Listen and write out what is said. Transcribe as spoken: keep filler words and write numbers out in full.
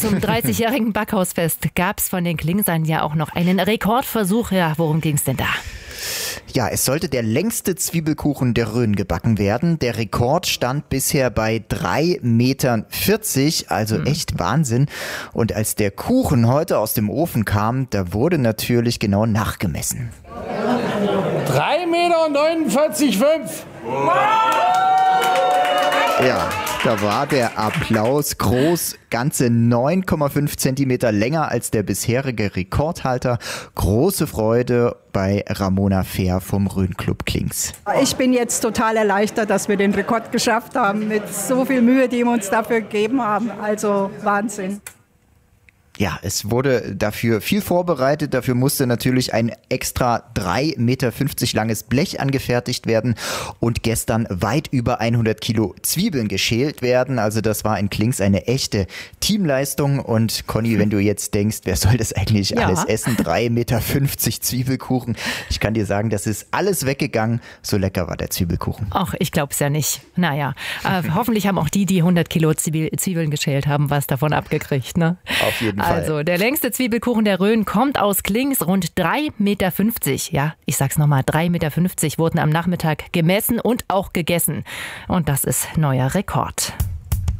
zum dreißigjährigen Backhausfest gab es von den Klingsern ja auch noch einen Rekordversuch. Ja, worum ging es denn da? Ja, es sollte der längste Zwiebelkuchen der Rhön gebacken werden. Der Rekord stand bisher bei drei Meter vierzig, also mhm. echt Wahnsinn. Und als der Kuchen heute aus dem Ofen kam, da wurde natürlich genau nachgemessen. drei Meter neunundvierzig Komma fünf. Ja, da war der Applaus groß, ganze neun Komma fünf Zentimeter länger als der bisherige Rekordhalter. Große Freude bei Ramona Fehr vom Rhön-Club Klings. Ich bin jetzt total erleichtert, dass wir den Rekord geschafft haben, mit so viel Mühe, die wir uns dafür gegeben haben. Also Wahnsinn. Ja, es wurde dafür viel vorbereitet. Dafür musste natürlich ein extra drei Meter fünfzig langes Blech angefertigt werden und gestern weit über hundert Kilo Zwiebeln geschält werden. Also das war in Klings eine echte Teamleistung. Und Conny, wenn du jetzt denkst, wer soll das eigentlich ja. alles essen? drei Meter fünfzig Zwiebelkuchen. Ich kann dir sagen, das ist alles weggegangen. So lecker war der Zwiebelkuchen. Ach, ich glaub's ja nicht. Naja, äh, hoffentlich haben auch die, die hundert Kilo Zwiebeln geschält haben, was davon abgekriegt, ne? Auf jeden Fall. Also, der längste Zwiebelkuchen der Rhön kommt aus Klings, rund drei Meter fünfzig. Ja, ich sag's nochmal, drei Meter fünfzig wurden am Nachmittag gemessen und auch gegessen. Und das ist neuer Rekord.